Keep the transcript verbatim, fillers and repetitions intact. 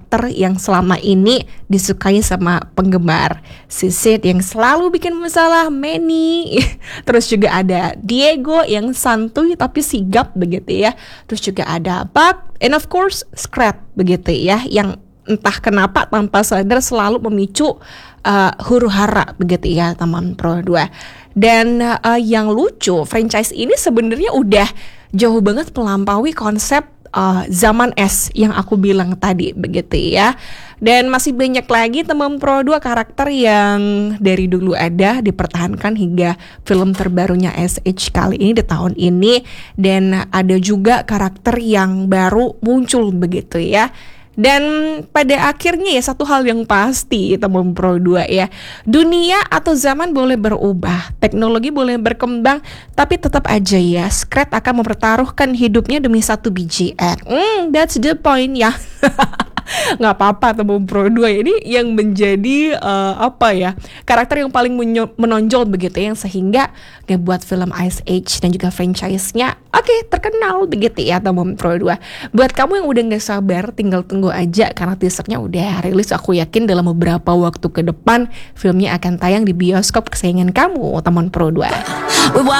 karakter yang selama ini disukai sama penggemar. Si Sid yang selalu bikin masalah, Manny. Terus juga ada Diego yang santuy tapi sigap begitu ya. Terus juga ada Buck, and of course Scrat begitu ya, yang entah kenapa tanpa sadar selalu memicu uh, huru-hara begitu ya teman Pro dua. Dan uh, yang lucu, franchise ini sebenarnya udah jauh banget melampaui konsep uh, zaman es yang aku bilang tadi begitu ya. Dan masih banyak lagi teman Pro dua karakter yang dari dulu ada dipertahankan hingga film terbarunya S H kali ini di tahun ini. Dan ada juga karakter yang baru muncul begitu ya. Dan pada akhirnya ya satu hal yang pasti teman Pro dua ya, dunia atau zaman boleh berubah, teknologi boleh berkembang, tapi tetap aja ya Scrat akan mempertaruhkan hidupnya demi satu biji air. Hmm, that's the point ya. Nggak apa-apa teman Pro dua ini yang menjadi uh, apa ya, karakter yang paling menyo- menonjol begitu yang sehingga ngebuat film Ice Age dan juga franchise-nya oke okay, terkenal begitu ya teman Pro dua. Buat kamu yang udah nggak sabar, tinggal tunggu aja karena teasernya udah rilis. Aku yakin dalam beberapa waktu ke depan filmnya akan tayang di bioskop kesayangan kamu teman Pro dua.